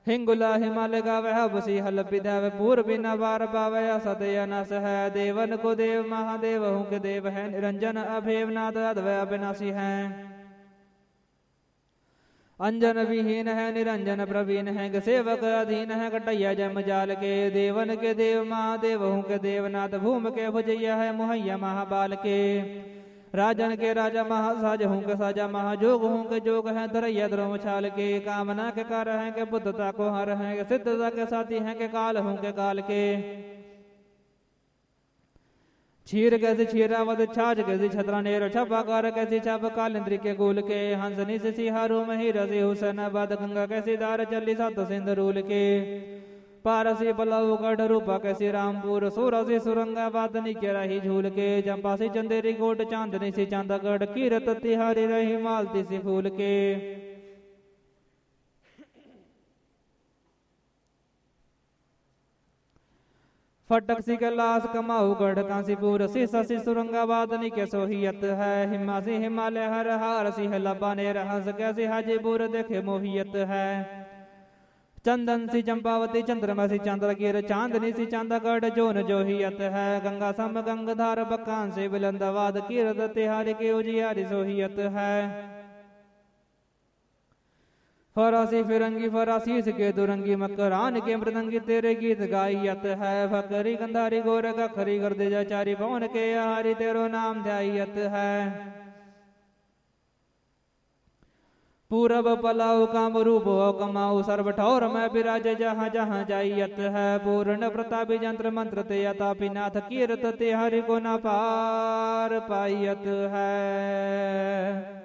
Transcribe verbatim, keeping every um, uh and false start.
हिंगुला हिमालय गावह बसी हल विधाव पूर बिना बार पावय सतय न सह देवन को देव महादेव हूँ के देव है निरंजन अभेवनाथ अद्वय अविनाशी है अंजन विहीन है निरंजन प्रवीण है सेवक अधीन है कटैया जम जाल के देवन के देव महादेव हूँ के देवनाथ भूम के भुजैया है मुहैया महाबाल के राजन के राजा महासाज हूँ के साजा महाजोग हूँ के जोग है दरैया द्रोम छाल के कामना के कार है के बुद्धता को हर है के सिद्धता के साथी है के काल हूँ के काल के क्षीर कैसे क्षीरावत छाछ कैसे छत्रा नेर छपाकार कैसे छप काल इंद्री के गोल के हंसनी से सिहारू मही रसी हुसैन बाद गंगा कैसी दार चली सात सिंधरूल के पारसी पलाऊ गढ़ रूपा कैसी रामपुर सोरसी सुरंगाबाद निके रही झूल के चंपा से चंदेरी कोट चांदनी से चांदागढ़ कीरत तिहारी रही मालती से फूल के फटक सी कैलाश कमाऊ गढ़ कांसीपुर सीसा सी सुरंगाबाद निके सोहियत है हिमासी हिमालय हर हार सी लबा ने रहस कैसी हाजीपुर देखे मोहियत है चंदन सी चंपावती चंद्रमा सी चंद्रगिर चांदनी सी चांदागढ़ जोन जोहियत है गंगा सम गंगधार बकान से बुलंदाबाद कीरत तिहारी के उजियारी सोहियत है फरासी फिरंगी फरासीस के दुरंगी मकरान के मृदंगी तेरे गीत गायत है फकरी गंधारी गोर खरी गर्दे चारी पवन के हारी तेरो नाम ध्यायत है पूरब पलाऊ काम रूप कमाऊ सर्व ठौर में विराज जहाँ जहाँ जाइयत है पूर्ण प्रतापी जंत्र मंत्र ते तापी नाथ कीरत ते हरि को न पार पाइयत है।